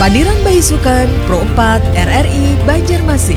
Padiran Bayi Sukan Pro 4 RRI Banjarmasin.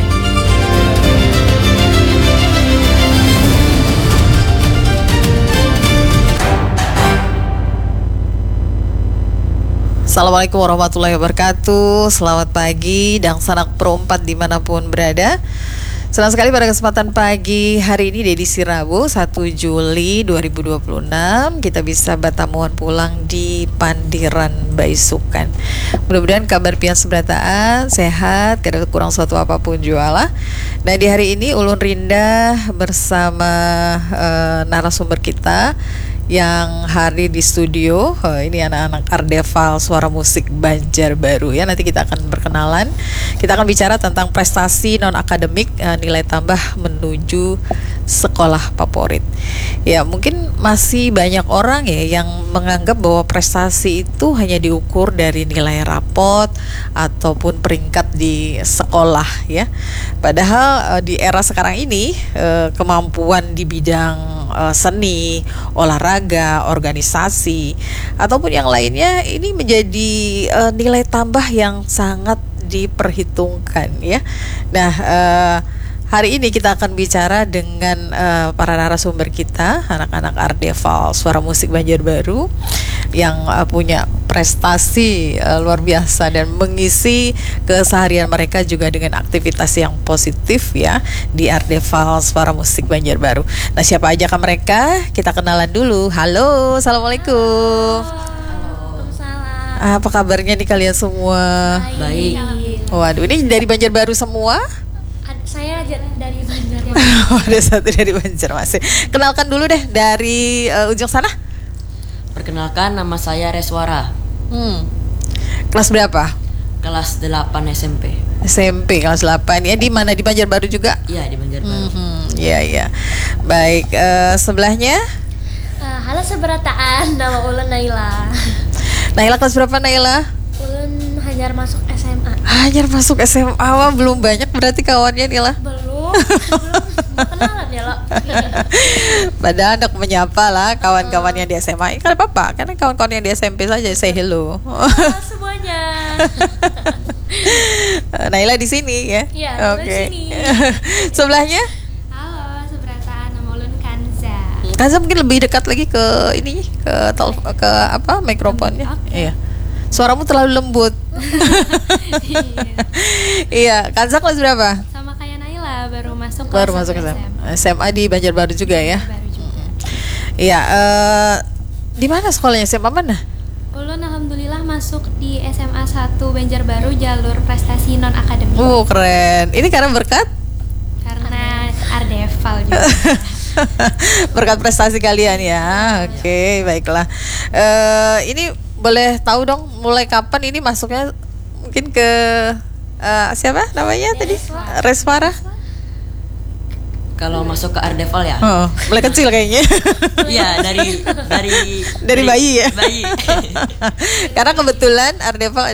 Assalamualaikum warahmatullahi wabarakatuh. Selamat pagi dan sanak Pro 4 dimanapun berada. Senang sekali pada kesempatan pagi hari ini edisi Rabu 1 Juli 2026 kita bisa bertamuan pulang di Padiran Bayi Sukan. Mudah-mudahan kabar pian seberataan, sehat, tidak kurang suatu apapun jualah. Nah di hari ini Ulun Rinda bersama narasumber kita yang hari di studio, ini anak-anak Ardeval Suara Musik Banjarbaru ya. Nanti kita akan berkenalan. Kita akan bicara tentang prestasi non-akademik, nilai tambah menuju sekolah favorit. Ya mungkin masih banyak orang ya yang menganggap bahwa prestasi itu hanya diukur dari nilai rapot ataupun peringkat di sekolah ya. Padahal di era sekarang ini kemampuan di bidang seni, olahraga, organisasi ataupun yang lainnya ini menjadi nilai tambah yang sangat diperhitungkan ya. Nah, hari ini kita akan bicara dengan para narasumber kita, anak-anak Ardeval Suara Musik Banjarbaru yang punya prestasi luar biasa dan mengisi keseharian mereka juga dengan aktivitas yang positif ya di Ardeval Suara Musik Banjarbaru. Nah, siapa aja kan mereka? Kita kenalan dulu. Halo, assalamualaikum. Waalaikumsalam. Apa kabarnya nih kalian semua? Baik. Waduh, ini dari Banjarbaru semua? Saya dari Banjarmasin. Ada satu dari Banjarmasin. Kenalkan dulu deh dari ujung sana. Perkenalkan, nama saya Reswara. Kelas berapa? Kelas 8 SMP. SMP kelas 8 ya. Di mana? Di Banjarbaru juga? Iya, di Banjarbaru. Iya iya. Baik, sebelahnya? Halo seberataan, nama Ulun Naila. Naila kelas berapa Naila? Ulun hanya masuk SMA. Hanya masuk SMA, wah, belum banyak berarti kawannya Nila. Belum kenalan ya lo. Padahal hendak menyapa lah kawan-kawan yang di SMA. Kan apa-apa, karena kawan-kawan yang di SMP saja say hello. Halo semuanya. Naila di sini ya. Iya, Oke. di sini. Sebelahnya? Halo seberataan, nama Ulun Kanza. Kanza mungkin lebih dekat lagi ke ini, ke apa mikrofonnya. Okay. Iya. Suaramu terlalu lembut. Iya, Kanza kelas berapa? Sama kayak Naila, baru masuk SMA. SMA di Banjarbaru juga ya. Baru juga. Iya, di mana sekolahnya? SMA mana? Ulun alhamdulillah masuk di SMA 1 Banjarbaru jalur prestasi non akademik. Keren. Ini karena berkat Karena Ardeval juga. berkat prestasi kalian ya. Oke, baiklah. Ini boleh tahu dong mulai kapan ini masuknya mungkin ke siapa namanya tadi? Reswara. Kalau masuk ke Ardeval ya? Oh, mulai kecil kayaknya. Iya, dari bayi ya. Bayi. Karena kebetulan Ardeval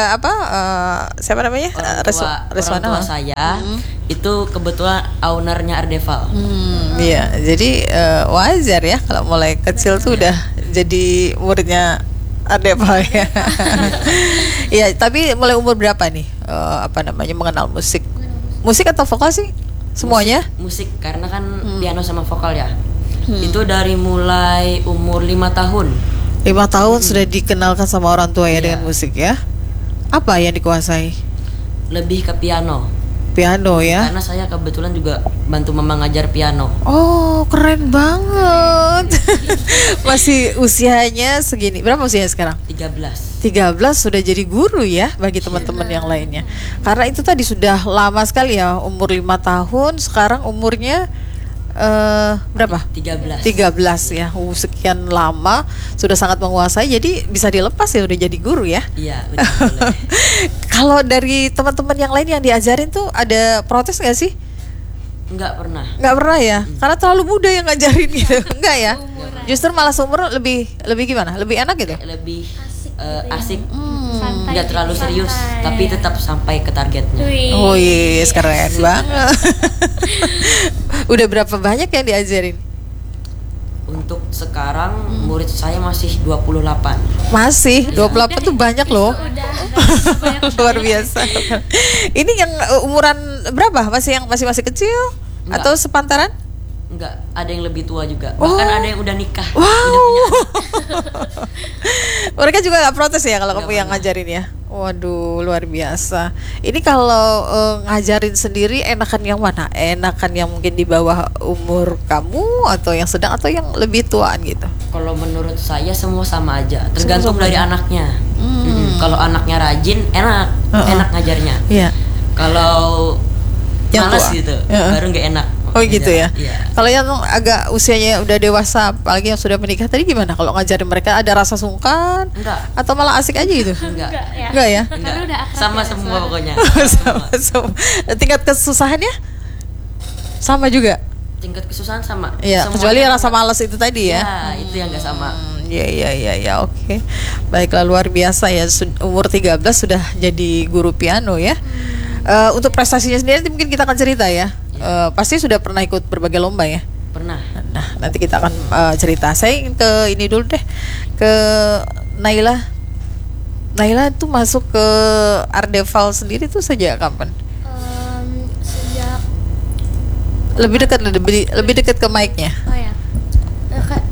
siapa namanya? Orang tua saya itu kebetulan ownernya Ardeval. Iya, jadi wajar ya kalau mulai kecil tuh udah jadi muridnya Ardeval ya. Iya, tapi mulai umur berapa nih? Mengenal musik? Musik atau vokal sih? Semuanya? Musik karena kan piano sama vokal ya. Itu dari mulai umur 5 tahun. 5 tahun sudah dikenalkan sama orang tua ya dengan musik ya. Apa yang dikuasai? Lebih ke piano. Piano ya. Karena saya kebetulan juga bantu mama ngajar piano. Oh, keren banget. Masih usianya segini. Berapa usianya sekarang? 13 sudah jadi guru ya bagi teman-teman yang lainnya. Karena itu tadi sudah lama sekali ya, umur 5 tahun, sekarang umurnya berapa? 13 ya. Sekian lama sudah sangat menguasai, jadi bisa dilepas ya udah jadi guru ya. Iya, betul. Kalau dari teman-teman yang lain yang diajarin tuh ada protes nggak sih? Nggak pernah ya, karena terlalu muda yang ngajarin gitu. Enggak ya? Justru malah seumur lebih gimana? Lebih enak gitu? Lebih asik. Santai, Nggak terlalu serius, santai. tapi tetap sampai ke targetnya. Oh yes, keren banget. Udah berapa banyak yang diajarin? Untuk sekarang murid saya masih 28. Masih 28 tuh banyak loh. Udah Luar biasa. Ini yang umuran berapa? Masih kecil? Enggak. Atau sepantaran? Enggak, ada yang lebih tua juga. Oh. Bahkan ada yang udah nikah. Wow. Udah punya anak. Mereka juga nggak protes ya kalau Nggak kamu yang pernah. ngajarin ya? Waduh, luar biasa. Ini kalau ngajarin sendiri enakan yang mana? Enakan yang mungkin di bawah umur kamu atau yang sedang atau yang lebih tuaan gitu? Kalau menurut saya semua sama aja, tergantung Semua sama dari aja. anaknya. Kalau anaknya rajin, enak ngajarnya. Iya. Kalau Yang malas tua. gitu, Heeh. baru nggak enak. Oh gitu ya. Iya. Kalau yang agak usianya udah dewasa, apalagi yang sudah menikah tadi gimana? Kalau ngajarin mereka ada rasa sungkan Enggak. atau malah asik aja gitu? Enggak. Enggak ya? Karena udah akrab Sama ya, semua Sarah. pokoknya. Sama. Tingkat kesusahannya sama juga. Tingkat kesusahan sama. Iya, Semuanya kecuali rasa sama. malas itu tadi ya. Ya, itu yang nggak sama. Iya, oke. Baiklah, luar biasa ya. Umur 13 sudah jadi guru piano ya. Untuk prestasinya sendiri nanti mungkin kita akan cerita ya. Pasti sudah pernah ikut berbagai lomba ya. Pernah. Nah, nanti kita akan cerita. Saya ingin ke ini dulu deh, ke Naila. Naila tuh masuk ke Ardeval sendiri tuh sejak kapan? Sejak Lebih dekat ke mic-nya. oh ya ke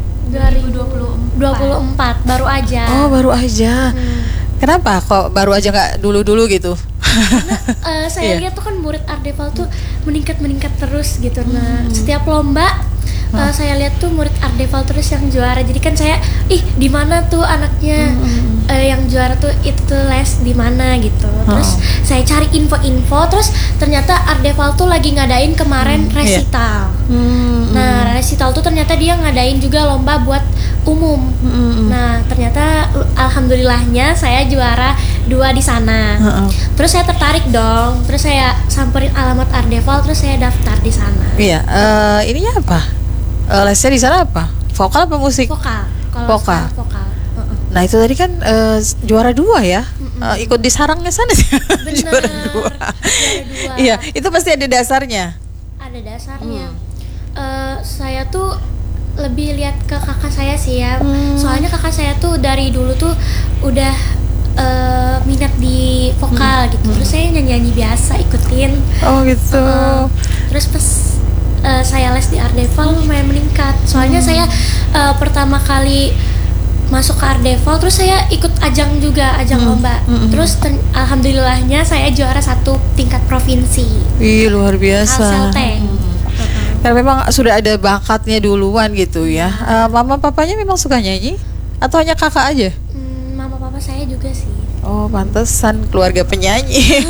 2024 baru aja. Oh, baru aja. Kenapa kok baru aja nggak dulu-dulu gitu? Saya Iya. lihat tuh kan murid Ardeval tuh meningkat terus gitu. Nah, setiap lomba saya lihat tuh murid Ardeval terus yang juara. Jadi kan saya di mana tuh anaknya yang juara tuh itu les di mana gitu. Terus saya cari info-info, terus ternyata Ardeval tuh lagi ngadain kemarin resital. Nah, resital tuh ternyata dia ngadain juga lomba buat umum. Nah, ternyata alhamdulillahnya saya juara 2 di sana. Terus saya tertarik dong. Terus saya samperin alamat Ardeval, terus saya daftar di sana. Iya, ininya apa? Lesnya di sana apa? Vokal apa musik? Vokal. Kalau Vokal. sekarang vokal. Nah itu tadi kan juara 2 ya. Ikut di sarangnya sana sih. Bener. Juara 2. Juara 2. Iya, itu pasti ada dasarnya. Ada dasarnya. Saya tuh lebih lihat ke kakak saya sih ya. Soalnya kakak saya tuh dari dulu tuh udah minat di vokal gitu. Terus saya nyanyi biasa ikutin. Oh gitu. Terus pas saya les di Ardeval lumayan meningkat. Soalnya saya pertama kali masuk ke Ardeval, terus saya ikut ajang juga, ajang lomba. Terus alhamdulillahnya saya juara 1 tingkat provinsi. Wih, luar biasa. Alselte. Karena memang sudah ada bakatnya duluan gitu ya. Mama papanya memang suka nyanyi atau hanya kakak aja? Mama papa saya juga sih. Oh, pantesan keluarga penyanyi.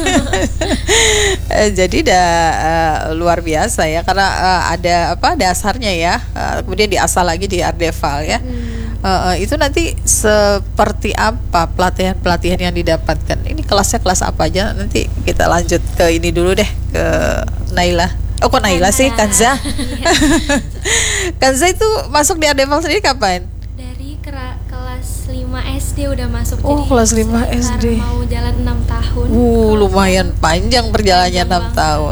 Jadi luar biasa ya, karena ada apa dasarnya ya. Kemudian diasah lagi di Ardeval ya. Itu nanti seperti apa pelatihan yang didapatkan? Ini kelasnya kelas apa aja? Nanti kita lanjut ke ini dulu deh, ke Naila. Oh, kok Naila sih? Kanza. Kanza itu masuk di Ardeval sendiri kapan? Dari kelas 5 SD udah masuk. Oh, jadi kelas 5 sekitar SD. mau jalan 6 tahun. Lumayan panjang perjalanannya Panjang 6 banget. tahun.